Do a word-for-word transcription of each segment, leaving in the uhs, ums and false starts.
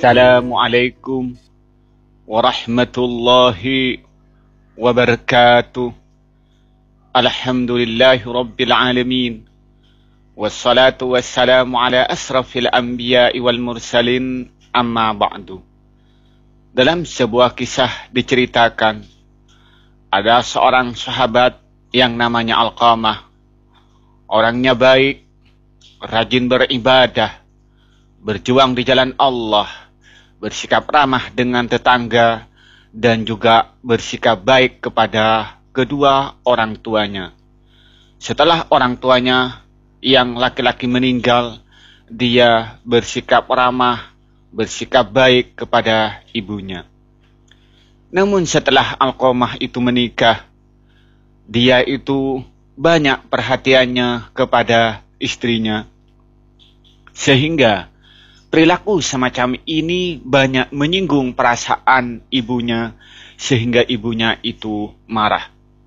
Assalamualaikum warahmatullahi wabarakatuh. Alhamdulillahi rabbil alamin. Wassalatu wassalamu ala asrafil anbiya'i wal mursalin, amma ba'du. Dalam sebuah kisah diceritakan, ada seorang sahabat yang namanya Alqamah. Orangnya baik, rajin beribadah, berjuang di jalan Allah, bersikap ramah dengan tetangga, dan juga bersikap baik kepada kedua orang tuanya. Setelah orang tuanya yang laki-laki meninggal, dia bersikap ramah, bersikap baik kepada ibunya. Namun setelah Alqamah itu menikah, dia itu banyak perhatiannya kepada istrinya, sehingga perilaku semacam ini banyak menyinggung perasaan ibunya, sehingga ibunya itu marah.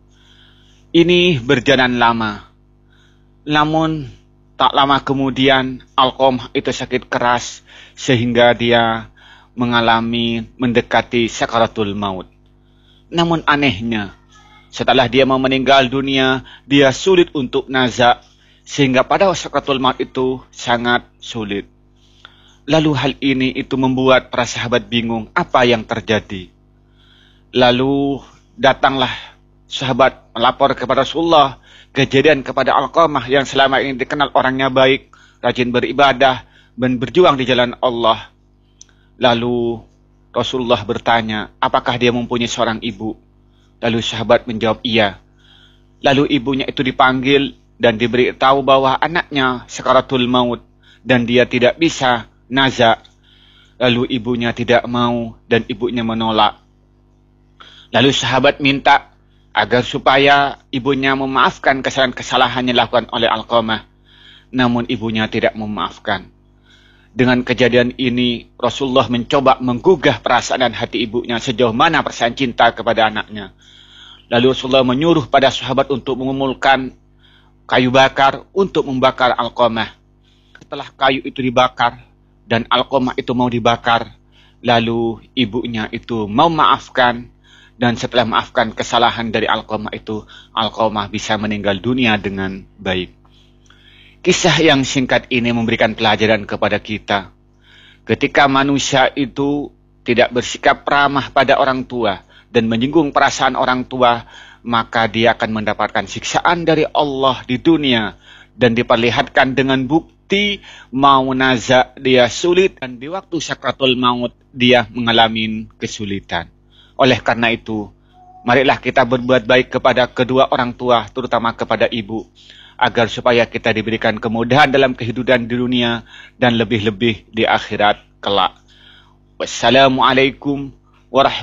Ini berjalan lama. Namun tak lama kemudian Alqamah itu sakit keras, sehingga dia mengalami mendekati sakaratul maut. Namun anehnya, setelah dia mau meninggal dunia, dia sulit untuk nazak, sehingga pada sakaratul maut itu sangat sulit. Lalu hal ini itu membuat para sahabat bingung apa yang terjadi. Lalu datanglah sahabat melapor kepada Rasulullah kejadian kepada Alqamah yang selama ini dikenal orangnya baik, rajin beribadah, dan berjuang di jalan Allah. Lalu Rasulullah bertanya, apakah dia mempunyai seorang ibu? Lalu sahabat menjawab iya. Lalu ibunya itu dipanggil dan diberitahu bahwa anaknya sakaratul maut dan dia tidak bisa nazak. Lalu ibunya tidak mau dan ibunya menolak. Lalu sahabat minta agar supaya ibunya memaafkan kesalahan-kesalahan yang dilakukan oleh Alqamah. Namun ibunya tidak memaafkan. Dengan kejadian ini, Rasulullah mencoba menggugah perasaan dan hati ibunya sejauh mana perasaan cinta kepada anaknya. Lalu Rasulullah menyuruh pada sahabat untuk mengumpulkan kayu bakar untuk membakar Alqamah. Setelah kayu itu dibakar dan Alqamah itu mau dibakar, lalu ibunya itu mau maafkan, dan setelah maafkan kesalahan dari Alqamah itu, Alqamah bisa meninggal dunia dengan baik. Kisah yang singkat ini memberikan pelajaran kepada kita. Ketika manusia itu tidak bersikap ramah pada orang tua dan menyinggung perasaan orang tua, maka dia akan mendapatkan siksaan dari Allah di dunia dan diperlihatkan dengan bukti mau nazak dia sulit, dan di waktu sakratul maut dia mengalami kesulitan. Oleh karena itu, marilah kita berbuat baik kepada kedua orang tua, terutama kepada ibu, agar supaya kita diberikan kemudahan dalam kehidupan di dunia dan lebih-lebih di akhirat kelak. Wassalamualaikum warahmatullahi wabarakatuh.